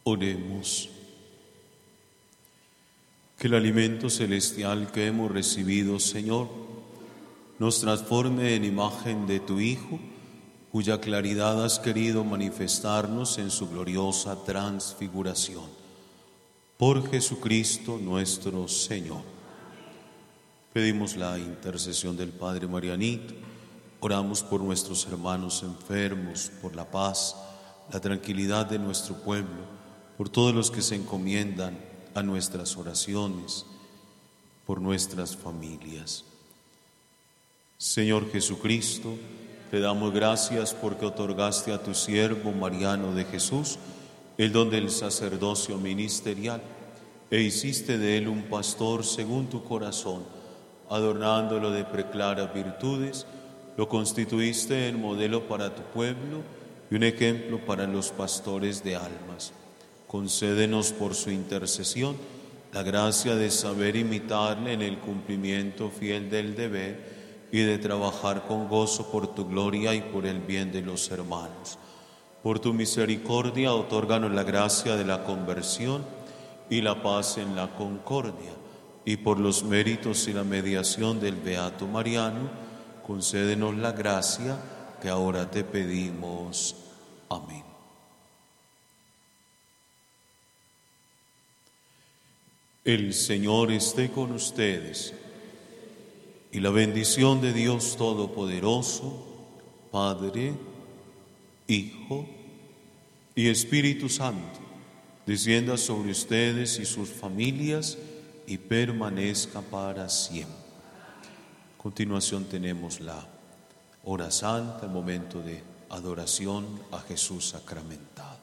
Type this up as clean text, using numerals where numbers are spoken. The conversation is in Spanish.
Oremos. Que el alimento celestial que hemos recibido, Señor, nos transforme en imagen de tu Hijo, cuya claridad has querido manifestarnos en su gloriosa transfiguración. Por Jesucristo nuestro Señor. Pedimos la intercesión del Padre Marianito. Oramos por nuestros hermanos enfermos, por la paz, la tranquilidad de nuestro pueblo, por todos los que se encomiendan a nuestras oraciones, por nuestras familias. Señor Jesucristo, te damos gracias porque otorgaste a tu siervo Mariano de Jesús el don del sacerdocio ministerial e hiciste de él un pastor según tu corazón, adornándolo de preclaras virtudes, lo constituiste en modelo para tu pueblo y un ejemplo para los pastores de almas. Concédenos por su intercesión la gracia de saber imitarle en el cumplimiento fiel del deber y de trabajar con gozo por tu gloria y por el bien de los hermanos. Por tu misericordia, otórganos la gracia de la conversión y la paz en la concordia, y por los méritos y la mediación del Beato Mariano, concédenos la gracia que ahora te pedimos. Amén. El Señor esté con ustedes, y la bendición de Dios Todopoderoso, Padre, Hijo y Espíritu Santo, descienda sobre ustedes y sus familias y permanezca para siempre. A continuación tenemos la hora santa, el momento de adoración a Jesús sacramentado.